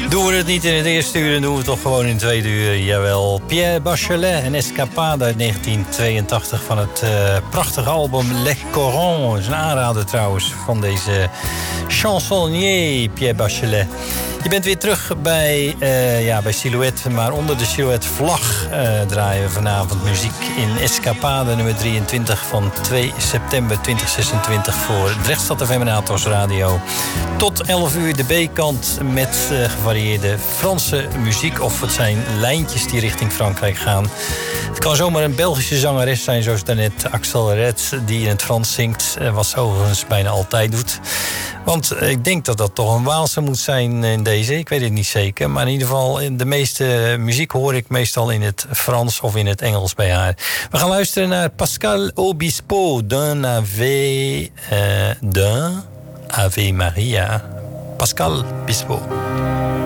Doen we het niet in het eerste uur, dan doen we het toch gewoon in het tweede uur. Jawel, Pierre Bachelet, een escapade uit 1982 van het prachtige album Les Corons. Dat is een aanrader trouwens van deze chansonnier Pierre Bachelet. Je bent weer terug bij Silhouette, maar onder de Silhouette-vlag draaien we vanavond muziek in Escapade nummer 23 van 2 september 2026 voor Drechtstad FM en Atos Radio. Tot 11 uur de B-kant met gevarieerde Franse muziek, of het zijn lijntjes die richting Frankrijk gaan. Het kan zomaar een Belgische zangeres zijn, zoals daarnet Axel Red, die in het Frans zingt, wat ze overigens bijna altijd doet. Want ik denk dat dat toch een Waalse moet zijn in deze. Ik weet het niet zeker. Maar in ieder geval, de meeste muziek hoor ik meestal in het Frans of in het Engels bij haar. We gaan luisteren naar Pascal Obispo, d'un Ave Maria. Pascal Obispo.